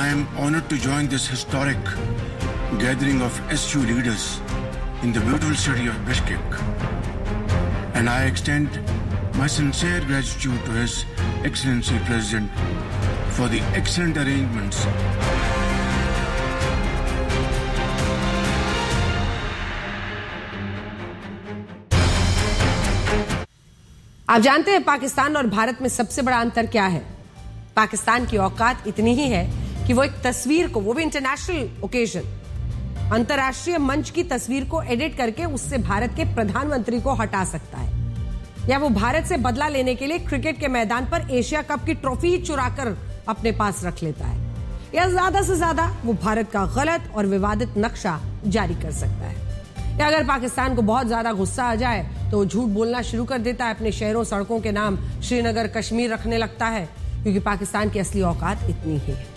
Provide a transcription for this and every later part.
I am honored to join this historic gathering of SU leaders in the beautiful city of Bishkek. And I extend my sincere gratitude to His Excellency President for the excellent arrangements. आप जानते हैं पाकिस्तान और भारत में सबसे बड़ा अंतर क्या है? पाकिस्तान की औकात इतनी ही है कि वो एक तस्वीर को, वो भी इंटरनेशनल ओकेजन, अंतर्राष्ट्रीय मंच की तस्वीर को एडिट करके उससे भारत के प्रधानमंत्री को हटा सकता है, या वो भारत से बदला लेने के लिए क्रिकेट के मैदान पर एशिया कप की ट्रॉफी ही चुराकर अपने पास रख लेता है, या ज्यादा से ज्यादा वो भारत का गलत और विवादित नक्शा जारी कर सकता है। या अगर पाकिस्तान को बहुत ज्यादा गुस्सा आ जाए तो वो झूठ बोलना शुरू कर देता है, अपने शहरों सड़कों के नाम श्रीनगर कश्मीर रखने लगता है, क्योंकि पाकिस्तान की असली औकात इतनी ही है।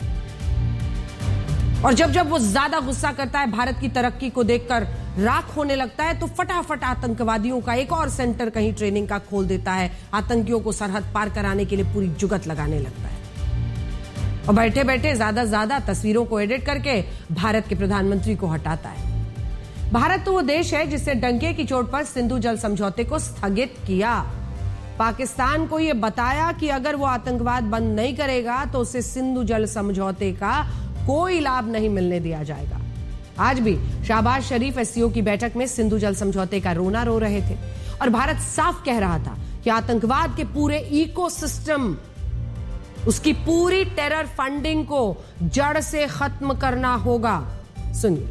और जब जब वो ज्यादा गुस्सा करता है, भारत की तरक्की को देखकर राख होने लगता है, तो फटाफट आतंकवादियों का एक और सेंटर कहीं ट्रेनिंग का खोल देता है, आतंकियों को सरहद पार कराने के लिए पूरी जुगत लगाने लगता है और बैठे बैठे ज्यादा तस्वीरों को एडिट करके भारत के प्रधानमंत्री को हटाता है। भारत तो वो देश है जिसने डंके की चोट पर सिंधु जल समझौते को स्थगित किया। पाकिस्तान को यह बताया कि अगर वो आतंकवाद बंद नहीं करेगा तो उसे सिंधु जल समझौते का कोई लाभ नहीं मिलने दिया जाएगा। आज भी शहबाज शरीफ एससीओ की बैठक में सिंधु जल समझौते का रोना रो रहे थे और भारत साफ कह रहा था कि आतंकवाद के पूरे इकोसिस्टम, उसकी पूरी टेरर फंडिंग को जड़ से खत्म करना होगा। सुनिए।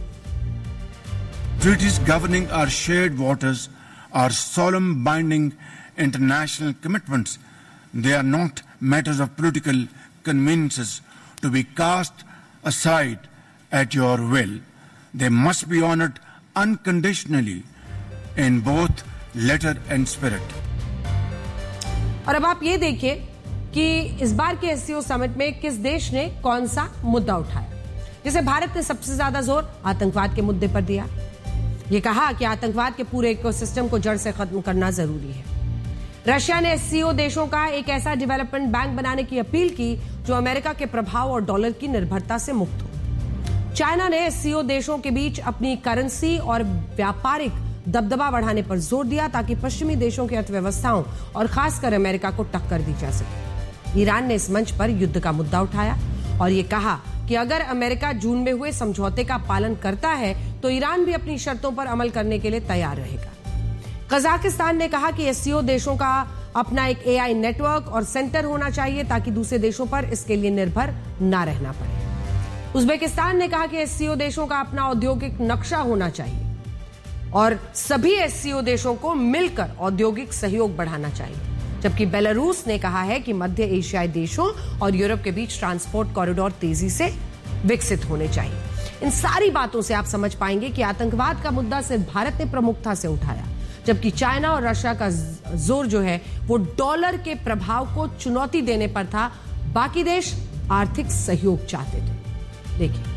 Treaties governing our shared waters are solemn binding international commitments. They are not matters of political conveniences to be cast aside at your will. They must be honored unconditionally in both letter and spirit. और अब आप ये देखिए कि इस बार के SCO summit में किस देश ने कौन सा मुद्दा उठाया। जैसे भारत ने सबसे ज्यादा जोर आतंकवाद के मुद्दे पर दिया। ये कहा कि आतंकवाद के पूरे इकोसिस्टम को जड़ से खत्म करना जरूरी है। रशिया ने एससीओ देशों का एक ऐसा डेवलपमेंट बैंक बनाने की अपील की जो अमेरिका के प्रभाव और डॉलर की निर्भरता से मुक्त हो। चाइना ने एससीओ देशों के बीच अपनी करेंसी और व्यापारिक दबदबा बढ़ाने पर जोर दिया ताकि पश्चिमी देशों की अर्थव्यवस्थाओं और खासकर अमेरिका को टक्कर दी जा सके। ईरान ने इस मंच पर युद्ध का मुद्दा उठाया और ये कहा कि अगर अमेरिका जून में हुए समझौते का पालन करता है तो ईरान भी अपनी शर्तों पर अमल करने के लिए तैयार रहेगा। कजाकिस्तान ने कहा कि एससीओ देशों का अपना एक एआई नेटवर्क और सेंटर होना चाहिए ताकि दूसरे देशों पर इसके लिए निर्भर ना रहना पड़े। उज्बेकिस्तान ने कहा कि एससीओ देशों का अपना औद्योगिक नक्शा होना चाहिए और सभी एससीओ देशों को मिलकर औद्योगिक सहयोग बढ़ाना चाहिए। जबकि बेलारूस ने कहा है कि मध्य एशियाई देशों और यूरोप के बीच ट्रांसपोर्ट कॉरिडोर तेजी से विकसित होने चाहिए। इन सारी बातों से आप समझ पाएंगे कि आतंकवाद का मुद्दा सिर्फ भारत ने प्रमुखता से उठाया, जबकि चाइना और रशिया का जोर जो है वो डॉलर के प्रभाव को चुनौती देने पर था। बाकी देश आर्थिक सहयोग चाहते थे। देखिए।